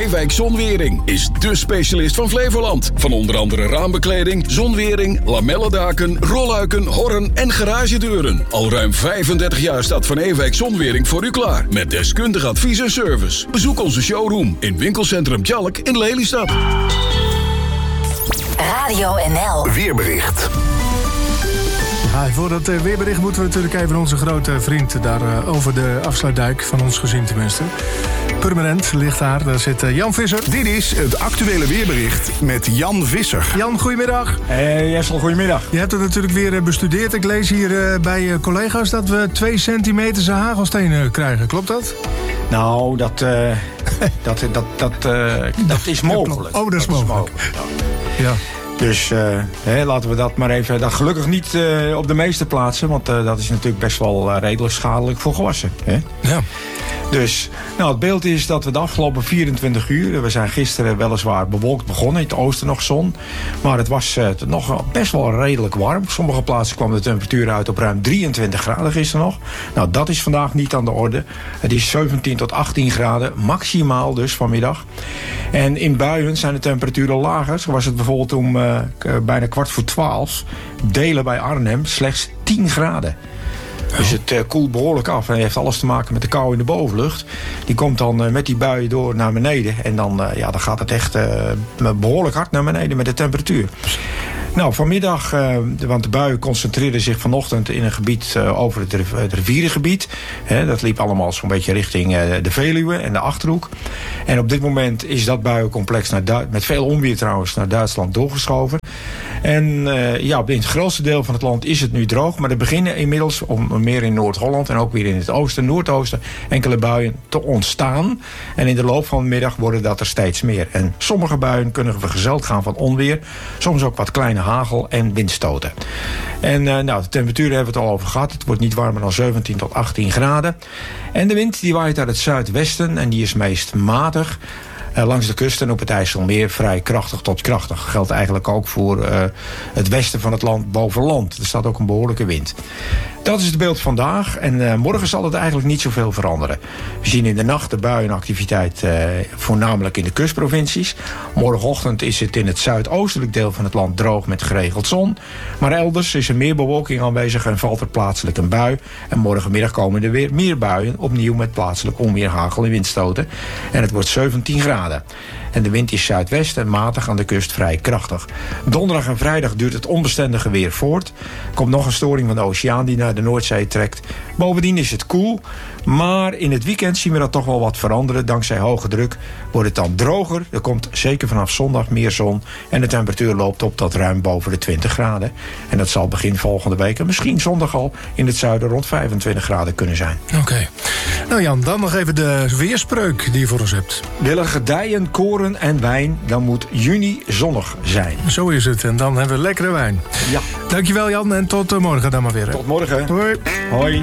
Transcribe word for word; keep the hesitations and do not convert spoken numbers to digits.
Ewijk Zonwering is dé specialist van Flevoland. Van onder andere raambekleding, zonwering, lamellendaken, rolluiken, horren en garagedeuren. Al ruim vijfendertig jaar staat Van Ewijk Zonwering voor u klaar. Met deskundig advies en service. Bezoek onze showroom in winkelcentrum Tjalk in Lelystad. Radio N L. Weerbericht. Ja, voor dat uh, weerbericht moeten we natuurlijk even onze grote vriend daar uh, over de afsluitdijk, van ons gezin tenminste. Permanent ligt daar, daar zit uh, Jan Visser. Dit is het actuele weerbericht met Jan Visser. Jan, goedemiddag. Hey Jessel, goedemiddag. Je hebt het natuurlijk weer uh, bestudeerd. Ik lees hier uh, bij uh, collega's dat we twee centimeter hagelstenen krijgen. Klopt dat? Nou, dat, uh, dat, dat, dat, uh, dat is mogelijk. Oh, dat is mogelijk. Dat is mogelijk. Ja. Dus uh, hè, laten we dat maar even... Dat gelukkig niet uh, op de meeste plaatsen. Want uh, dat is natuurlijk best wel uh, redelijk schadelijk voor gewassen. Hè? Ja. Dus nou, het beeld is dat we de afgelopen vierentwintig uur... We zijn gisteren weliswaar bewolkt begonnen. In het oosten nog zon. Maar het was uh, nog best wel redelijk warm. Op sommige plaatsen kwam de temperatuur uit op ruim drieëntwintig graden gisteren nog. Nou, dat is vandaag niet aan de orde. Het is zeventien tot achttien graden. Maximaal dus vanmiddag. En in buien zijn de temperaturen lager. Zo was het bijvoorbeeld om uh, bijna kwart voor twaalf. Delen bij Arnhem slechts tien graden. Dus het uh, koelt behoorlijk af en heeft alles te maken met de kou in de bovenlucht. Die komt dan uh, met die buien door naar beneden. En dan, uh, ja, dan gaat het echt uh, behoorlijk hard naar beneden met de temperatuur. Nou, vanmiddag, uh, want de buien concentreerden zich vanochtend in een gebied uh, over het, riv- het rivierengebied. He, dat liep allemaal zo'n beetje richting uh, de Veluwe en de Achterhoek. En op dit moment is dat buiencomplex naar Du- met veel onweer trouwens naar Duitsland doorgeschoven. En uh, ja, in het grootste deel van het land is het nu droog. Maar er beginnen inmiddels, om meer in Noord-Holland en ook weer in het oosten, noordoosten, enkele buien te ontstaan. En in de loop van de middag worden dat er steeds meer. En sommige buien kunnen vergezeld gaan van onweer. Soms ook wat kleine hagel en windstoten. En uh, nou, de temperatuur hebben we het al over gehad. Het wordt niet warmer dan zeventien tot achttien graden. En de wind die waait uit het zuidwesten en die is meest matig. Uh, langs de kust en op het IJsselmeer vrij krachtig tot krachtig. Dat geldt eigenlijk ook voor uh, het westen van het land boven land. Er staat ook een behoorlijke wind. Dat is het beeld vandaag. En uh, morgen zal het eigenlijk niet zoveel veranderen. We zien in de nacht de buienactiviteit uh, voornamelijk in de kustprovincies. Morgenochtend is het in het zuidoostelijk deel van het land droog met geregeld zon. Maar elders is er meer bewolking aanwezig en valt er plaatselijk een bui. En morgenmiddag komen er weer meer buien. Opnieuw met plaatselijk onweer, hagel en windstoten. En het wordt zeventien graden. En de wind is zuidwest en matig aan de kust vrij krachtig. Donderdag en vrijdag duurt het onbestendige weer voort. Er komt nog een storing van de oceaan die naar de Noordzee trekt. Bovendien is het koel. Maar in het weekend zien we dat toch wel wat veranderen. Dankzij hoge druk wordt het dan droger. Er komt zeker vanaf zondag meer zon. En de temperatuur loopt op tot ruim boven de twintig graden. En dat zal begin volgende week en misschien zondag al in het zuiden rond vijfentwintig graden kunnen zijn. Oké. Okay. Nou Jan, dan nog even de weerspreuk die je voor ons hebt. Willen gedijen, koren en wijn, dan moet juni zonnig zijn. Zo is het. En dan hebben we lekkere wijn. Ja. Dankjewel Jan en tot morgen dan maar weer. Hè. Tot morgen. Hoi. Hoi.